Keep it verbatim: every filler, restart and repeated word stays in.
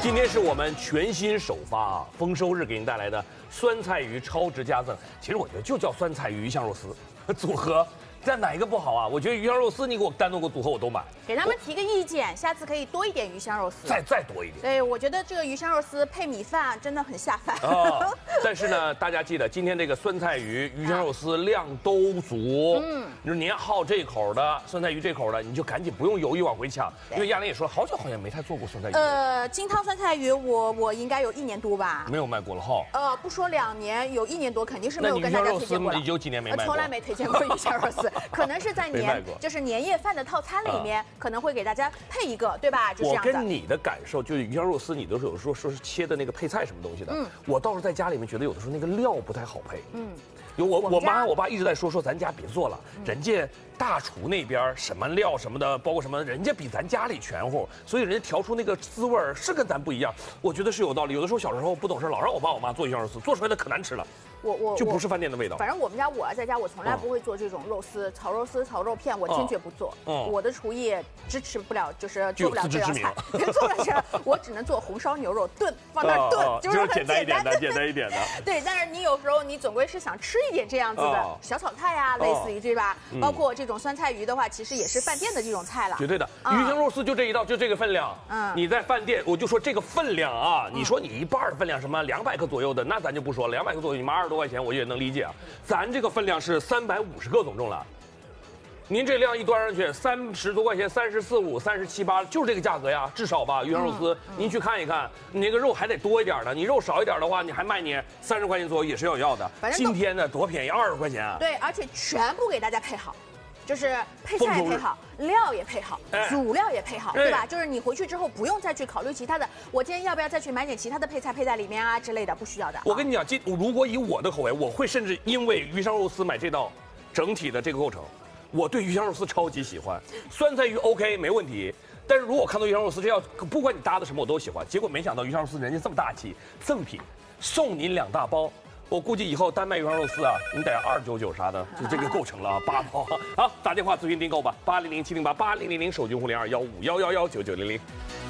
今天是我们全新首发啊，丰收日给您带来的酸菜鱼超值加赠。其实我觉得就叫酸菜鱼鱼香肉丝组合，这哪一个不好啊？我觉得鱼香肉丝你给我单独给我组合我都买。 给他们提个意见，下次可以多一点鱼香肉丝， 再再多一点。 对，我觉得这个鱼香肉丝配米饭真的很下饭。 啊，但是呢，大家记得今天这个酸菜鱼鱼香肉丝量都足。嗯，你说您好这口的酸菜鱼这口的，你就赶紧不用犹豫往回抢，因为亚玲也说好久好像没太做过酸菜鱼。 呃，金汤酸菜鱼我我应该有一年多吧。 没有卖过了哈。 呃，不说两年，有一年多肯定是没有跟大家推荐过了。 你有几年没卖过？ 从来没推荐过鱼香肉丝，可能是在年就是年夜饭的套餐里面可能会给大家配一个，对吧？就这样我跟你的感受就是鱼香肉丝，你都是有时候说是切的那个配菜什么东西的。嗯，我倒是在家里面觉得有的时候那个料不太好配。嗯，有我我妈我爸一直在说说咱家别做了，人家大厨那边什么料什么的，包括什么，人家比咱家里全乎，所以人家调出那个滋味是跟咱不一样。我觉得是有道理。有的时候小时候不懂事，老让我爸我妈做鱼香肉丝，做出来的可难吃了。 我我就不是饭店的味道。 反正我们家我在家我从来不会做这种肉丝、炒肉丝、炒肉片，我坚决不做。嗯，我的厨艺支持不了，就是做不了这道菜。做不了这，我只能做红烧牛肉炖，放那儿炖，就是很简单一点的，简单一点的。 对，但是你有时候你总归是想吃一点这样子的小炒菜呀，类似于对吧？包括这种酸菜鱼的话，其实也是饭店的这种菜了。 绝对的，鱼香肉丝就这一道，就这个分量。嗯，你在饭店，我就说这个分量啊，你说你一半的分量什么两百克左右的，那咱就不说了，两百克左右，你妈二十多块钱，我也能理解。咱这个分量是三百五十克总重了，您这量一端上去，三十多块钱，三十四五、三十七八，就是这个价格呀，至少吧。鱼香肉丝，嗯、您去看一看，你那个肉还得多一点的，你肉少一点的话，你还卖你三十块钱左右也是要要的。今天呢，多便宜，二十块钱。 对，而且全部给大家配好。就是配菜也配好，料也配好，主料也配好，对吧？就是你回去之后不用再去考虑其他的，我今天要不要再去买点其他的配菜配在里面啊之类的，不需要的。 我跟你讲，今如果以我的口味，我会甚至因为鱼香肉丝买这道整体的这个构成，我对鱼香肉丝超级喜欢，酸菜鱼 OK 没问题。但是如果看到鱼香肉丝这样，不管你搭的什么我都喜欢。结果没想到鱼香肉丝人家这么大气，赠品送您两大包。我估计以后单卖鱼香肉丝啊，你得二九九啥的，就这个构成了啊，八包。好，打电话咨询订购吧，八零零七零八八零零零手机呼零二幺五幺幺幺九九零零。